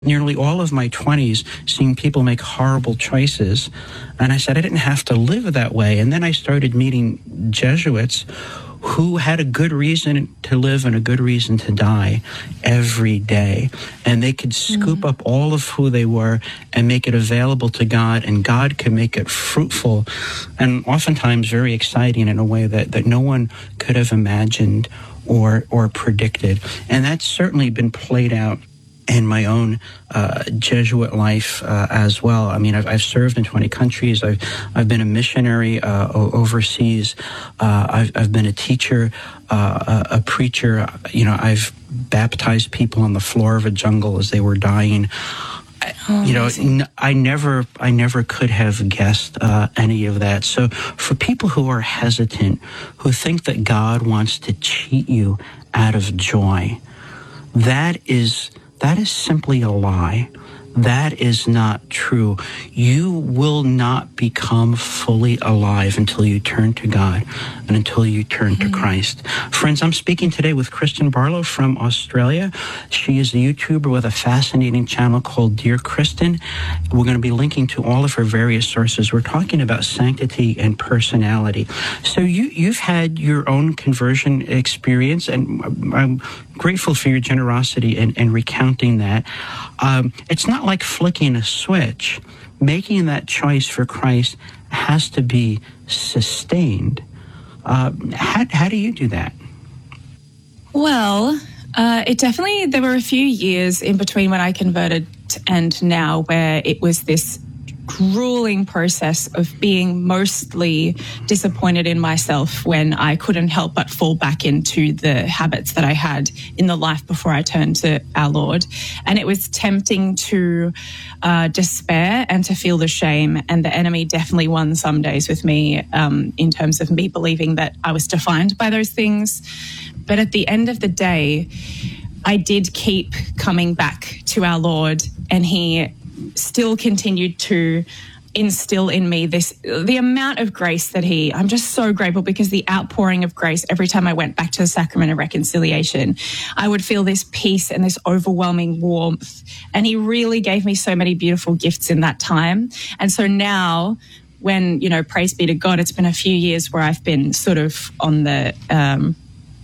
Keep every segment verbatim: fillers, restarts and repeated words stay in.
nearly all of my twenties seeing people make horrible choices. And I said I didn't have to live that way. And then I started meeting Jesuits who had a good reason to live and a good reason to die every day. And they could scoop mm. up all of who they were and make it available to God, and God could make it fruitful and oftentimes very exciting in a way that, that no one could have imagined or or predicted. And that's certainly been played out in my own uh, Jesuit life uh, as well. I mean, I've, I've served in twenty countries. I've I've been a missionary uh, overseas. Uh, I've I've been a teacher, uh, a, a preacher. You know, I've baptized people on the floor of a jungle as they were dying. Oh, you know, n- I never, I never could have guessed uh, any of that. So, for people who are hesitant, who think that God wants to cheat you out of joy, that is. That is simply a lie. That is not true. You will not become fully alive until you turn to God and until you turn mm-hmm. to Christ. Friends, I'm speaking today with Kristen Barlow from Australia. She is a YouTuber with a fascinating channel called Dear Kristen. We're going to be linking to all of her various sources. We're talking about sanctity and personality. So you, you've had your own conversion experience, and I'm grateful for your generosity in, in recounting that. Um, it's not like flicking a switch. Making that choice for Christ has to be sustained. Uh, how, how do you do that? Well, uh, it definitely, there were a few years in between when I converted and now where it was this grueling process of being mostly disappointed in myself when I couldn't help but fall back into the habits that I had in the life before I turned to our Lord. And it was tempting to uh, despair and to feel the shame. And the enemy definitely won some days with me um, in terms of me believing that I was defined by those things. But at the end of the day, I did keep coming back to our Lord, and he still continued to instill in me this, the amount of grace that he, I'm just so grateful because the outpouring of grace every time I went back to the sacrament of reconciliation, I would feel this peace and this overwhelming warmth. And he really gave me so many beautiful gifts in that time. And so now when, you know, praise be to God, it's been a few years where I've been sort of on the, um,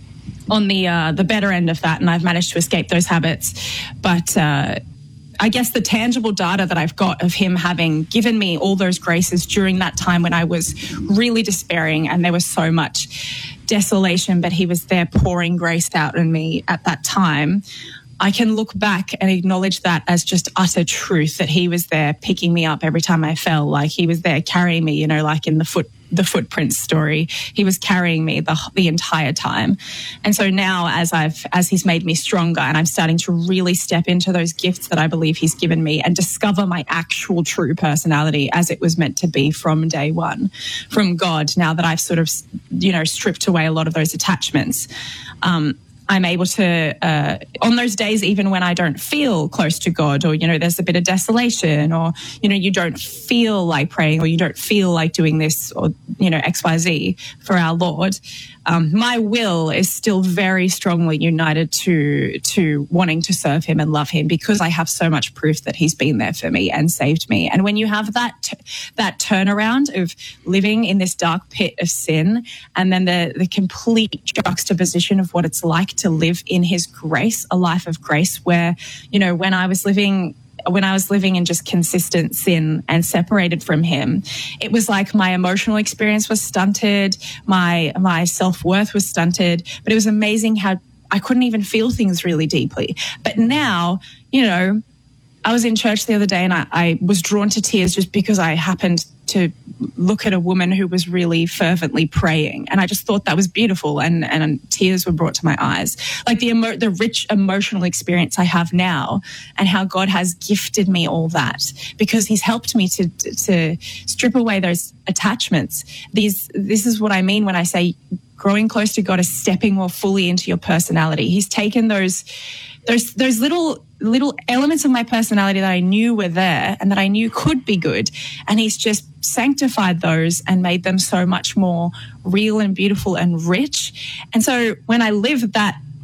on the, uh, the better end of that. And I've managed to escape those habits. But, uh, I guess the tangible data that I've got of him having given me all those graces during that time when I was really despairing and there was so much desolation, but he was there pouring grace out on me at that time. I can look back and acknowledge that as just utter truth, that he was there picking me up every time I fell, like he was there carrying me, you know, like in the foot the footprints story. He was carrying me the the entire time. And so now as I've as he's made me stronger and I'm starting to really step into those gifts that I believe he's given me and discover my actual true personality as it was meant to be from day one, from God, now that I've sort of, you know, stripped away a lot of those attachments. Um, I'm able to, uh, on those days, even when I don't feel close to God, or, you know, there's a bit of desolation, or, you know, you don't feel like praying, or you don't feel like doing this, or, you know, X Y Z for our Lord, um, my will is still very strongly united to, to wanting to serve him and love him, because I have so much proof that he's been there for me and saved me. And when you have that, that turnaround of living in this dark pit of sin, and then the, the complete juxtaposition of what it's like to live in his grace, a life of grace where, you know, when I was living when I was living in just consistent sin and separated from him, it was like my emotional experience was stunted, my my self-worth was stunted, but it was amazing how I couldn't even feel things really deeply. But now, you know, I was in church the other day and I, I was drawn to tears just because I happened to look at a woman who was really fervently praying. And I just thought that was beautiful, and, and tears were brought to my eyes. Like the emo- the rich emotional experience I have now, and how God has gifted me all that because he's helped me to, to, to strip away those attachments. These, this is what I mean when I say growing close to God is stepping more fully into your personality. He's taken those, those, those little little elements of my personality that I knew were there and that I knew could be good. And he's just sanctified those and made them so much more real and beautiful and rich. And so when I live that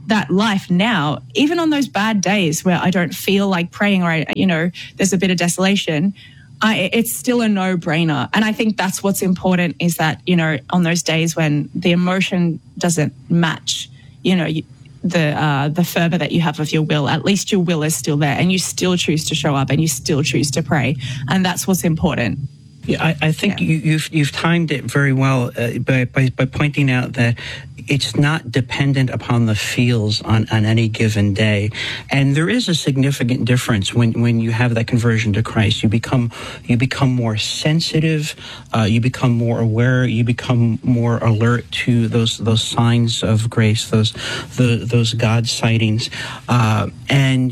that life now, even on those bad days where I don't feel like praying or, I, you know, there's a bit of desolation, I, it's still a no-brainer. And I think that's what's important is that, you know, on those days when the emotion doesn't match, you know, the uh, the fervor that you have of your will, at least your will is still there and you still choose to show up and you still choose to pray. And that's what's important. Yeah, I, I think yeah. you, you've you've timed it very well uh, by, by by pointing out that it's not dependent upon the feels on, on any given day, and there is a significant difference when, when you have that conversion to Christ. You become you become more sensitive, uh, you become more aware, you become more alert to those those signs of grace, those the those God sightings, uh, and.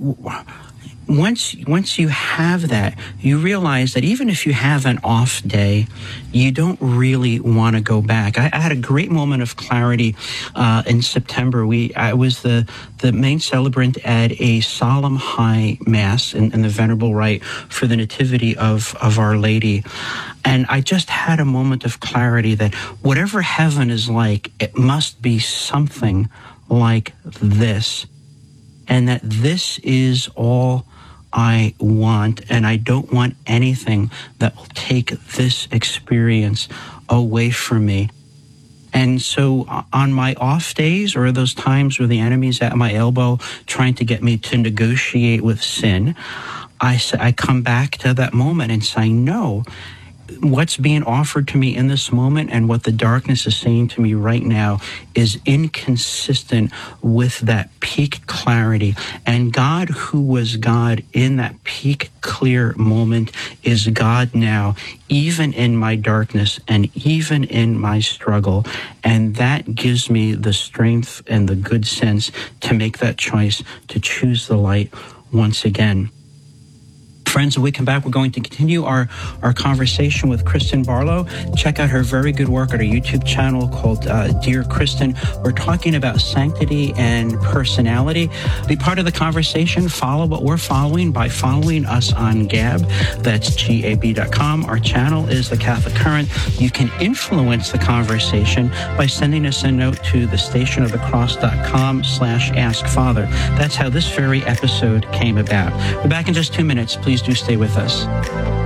Once once you have that, you realize that even if you have an off day, you don't really want to go back. I, I had a great moment of clarity uh, in September. We I was the the main celebrant at a solemn high mass in, in the Venerable Rite for the Nativity of of Our Lady, and I just had a moment of clarity that whatever heaven is like, it must be something like this, and that this is all I want, and I don't want anything that will take this experience away from me. And so on my off days, or those times where the enemy's at my elbow trying to get me to negotiate with sin, I, I come back to that moment and say, no, what's being offered to me in this moment and what the darkness is saying to me right now is inconsistent with that peak clarity. And God, who was God in that peak clear moment, is God now, even in my darkness and even in my struggle. And that gives me the strength and the good sense to make that choice to choose the light once again. Friends, when we come back, we're going to continue our, our conversation with Kristen Barlow. Check out her very good work at our YouTube channel called uh, Dear Kristen. We're talking about sanctity and personality. Be part of the conversation. Follow what we're following by following us on Gab. That's G A B dot com. Our channel is The Catholic Current. You can influence the conversation by sending us a note to the stationofthecross.com slash ask father. That's how this very episode came about. We're back in just two minutes. Please do stay with us.